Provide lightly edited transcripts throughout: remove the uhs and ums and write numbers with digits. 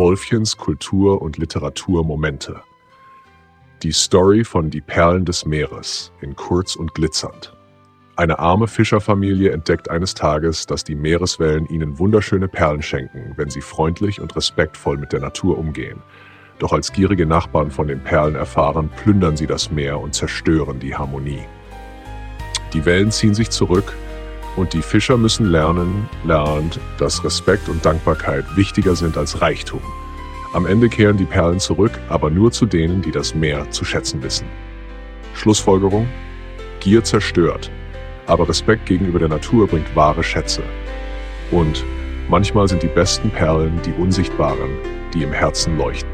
Wolfchens Kultur- und Literaturmomente. Die Story von Die Perlen des Meeres in kurz und glitzernd. Eine arme Fischerfamilie entdeckt eines Tages, dass die Meereswellen ihnen wunderschöne Perlen schenken, wenn sie freundlich und respektvoll mit der Natur umgehen. Doch als gierige Nachbarn von den Perlen erfahren, plündern sie das Meer und zerstören die Harmonie. Die Wellen ziehen sich zurück und die Fischer müssen lernen, dass Respekt und Dankbarkeit wichtiger sind als Reichtum. Am Ende kehren die Perlen zurück, aber nur zu denen, die das Meer zu schätzen wissen. Schlussfolgerung: Gier zerstört, aber Respekt gegenüber der Natur bringt wahre Schätze. Und manchmal sind die besten Perlen die unsichtbaren, die im Herzen leuchten.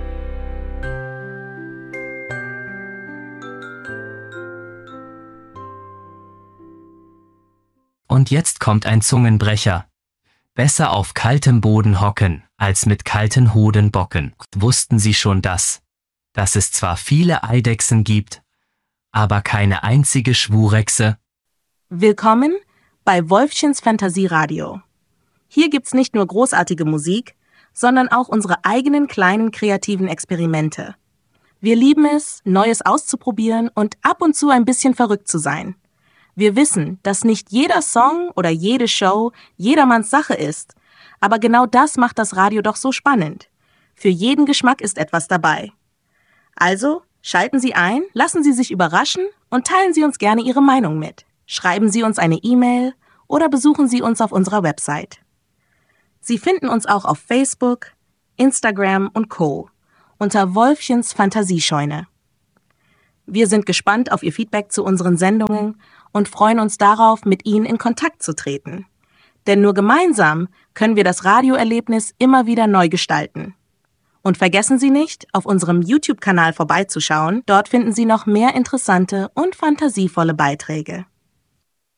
Und jetzt kommt ein Zungenbrecher. Besser auf kaltem Boden hocken, als mit kalten Hoden bocken. Wussten Sie schon das? Dass es zwar viele Eidechsen gibt, aber keine einzige Schwurechse? Willkommen bei Wolfchens Fantasieradio. Hier gibt's nicht nur großartige Musik, sondern auch unsere eigenen kleinen kreativen Experimente. Wir lieben es, Neues auszuprobieren und ab und zu ein bisschen verrückt zu sein. Wir wissen, dass nicht jeder Song oder jede Show jedermanns Sache ist, aber genau das macht das Radio doch so spannend. Für jeden Geschmack ist etwas dabei. Also, schalten Sie ein, lassen Sie sich überraschen und teilen Sie uns gerne Ihre Meinung mit. Schreiben Sie uns eine E-Mail oder besuchen Sie uns auf unserer Website. Sie finden uns auch auf Facebook, Instagram und Co. unter Wolfchens Fantasiescheune. Wir sind gespannt auf Ihr Feedback zu unseren Sendungen und freuen uns darauf, mit Ihnen in Kontakt zu treten. Denn nur gemeinsam können wir das Radioerlebnis immer wieder neu gestalten. Und vergessen Sie nicht, auf unserem YouTube-Kanal vorbeizuschauen. Dort finden Sie noch mehr interessante und fantasievolle Beiträge.